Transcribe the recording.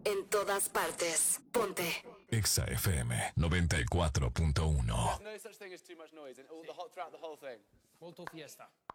En todas partes. Ponte. Exa FM 94.1. There's no such thing as too much noise throughout the whole thing. Molto fiesta.